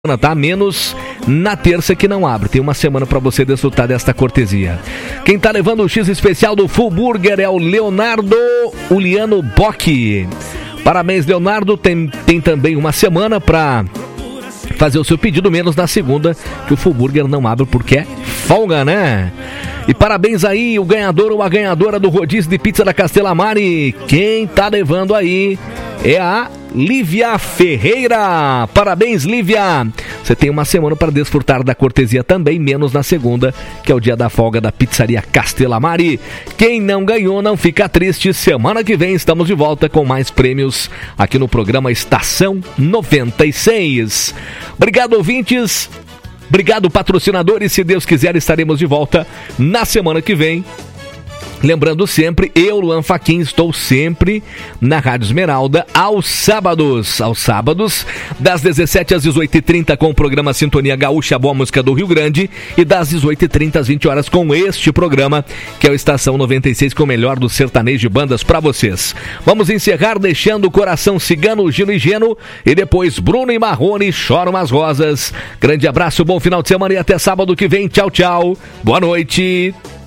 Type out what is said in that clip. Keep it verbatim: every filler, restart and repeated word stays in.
tá? Menos na terça que não abre. Tem uma semana para você desfrutar desta cortesia. Quem tá levando o X especial do Full Burger é o Leonardo Uliano Bock. Parabéns, Leonardo. Tem, tem também uma semana para fazer o seu pedido, menos na segunda, que o Full Burger não abre porque é folga, né? E parabéns aí, o ganhador ou a ganhadora do rodízio de pizza da Castelamari. Quem tá levando aí é a Lívia Ferreira. Parabéns, Lívia. Você tem uma semana para desfrutar da cortesia também, menos na segunda, que é o dia da folga da pizzaria Castelamari. Quem não ganhou não fica triste. Semana que vem estamos de volta com mais prêmios aqui no programa Estação noventa e seis. Obrigado, ouvintes. Obrigado, patrocinadores. Se Deus quiser, estaremos de volta na semana que vem. Lembrando sempre, eu, Luan Fachin, estou sempre na Rádio Esmeralda aos sábados. Aos sábados, das dezessete às dezoito e trinta com o programa Sintonia Gaúcha, Boa Música do Rio Grande. E das dezoito e trinta às vinte horas com este programa, que é o Estação noventa e seis, com o melhor do sertanejo de bandas para vocês. Vamos encerrar deixando o Coração Cigano, Gino e Geno. E depois Bruno e Marrone, Choram as Rosas. Grande abraço, bom final de semana e até sábado que vem. Tchau, tchau. Boa noite.